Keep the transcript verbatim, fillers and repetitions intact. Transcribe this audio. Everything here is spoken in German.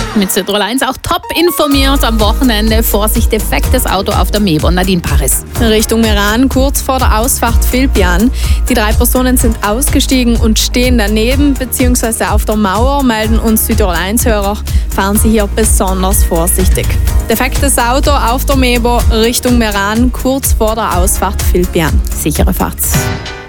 Mit Südtirol eins auch top informiert am Wochenende. Vorsicht, defektes Auto auf der Mebo. Nadine Paris. Richtung Meran, kurz vor der Ausfahrt Filpian. Die drei Personen sind ausgestiegen und stehen daneben bzw. auf der Mauer, melden uns Südtirol eins Hörer. Fahren Sie hier besonders vorsichtig. Defektes Auto auf der Mebo Richtung Meran, kurz vor der Ausfahrt Filpian. Sichere Fahrt.